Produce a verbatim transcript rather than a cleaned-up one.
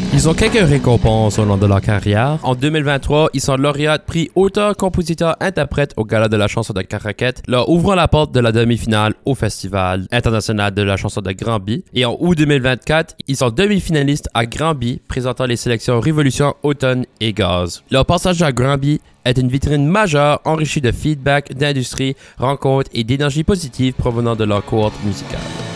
Ils ont quelques récompenses au long de leur carrière. En deux mille vingt-trois, ils sont lauréats de prix auteur, compositeur, interprète au Gala de la chanson de Caraquette, leur ouvrant la porte de la demi-finale au Festival international de la chanson de Granby. Et en août deux mille vingt-quatre, ils sont demi-finalistes à Granby, présentant les sélections Révolution, Automne et Gaz. Leur passage à Granby est une vitrine majeure enrichie de feedback, d'industrie, rencontres et d'énergie positive provenant de leur cohorte musicale.